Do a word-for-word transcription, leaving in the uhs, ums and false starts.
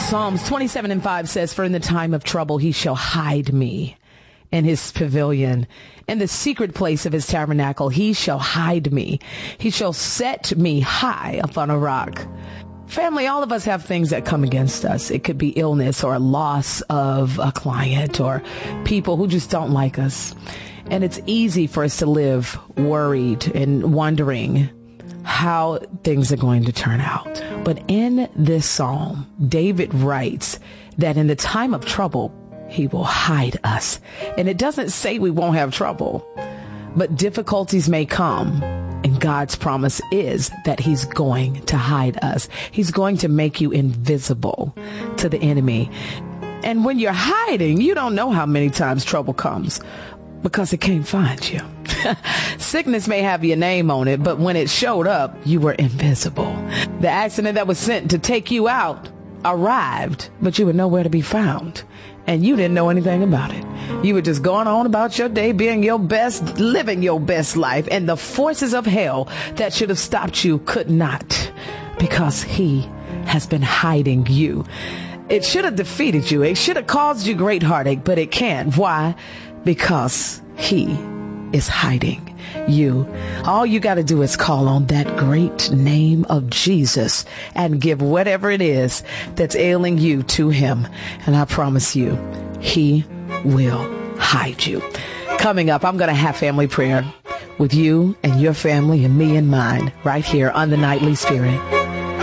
Psalms twenty-seven and five says, for in the time of trouble, he shall hide me in his pavilion. In the secret place of his tabernacle, he shall hide me. He shall set me high upon a rock. Family, all of us have things that come against us. It could be illness or loss of a client or people who just don't like us. And it's easy for us to live worried and wondering how things are going to turn out. But in this psalm, David writes that in the time of trouble, he will hide us. And it doesn't say we won't have trouble, but difficulties may come. And God's promise is that he's going to hide us. He's going to make you invisible to the enemy. And when you're hiding, you don't know how many times trouble comes because it can't find you. Sickness may have your name on it, but when it showed up, you were invisible. The accident that was sent to take you out arrived, but you were nowhere to be found. And you didn't know anything about it. You were just going on about your day, being your best, living your best life. And the forces of hell that should have stopped you could not, because he has been hiding you. It should have defeated you. It should have caused you great heartache, but it can't. Why? Because he is hiding you. All you got to do is call on that great name of Jesus and give whatever it is that's ailing you to him. And I promise you, he will hide you. Coming up, I'm going to have family prayer with you and your family and me and mine right here on the Nightly Spirit.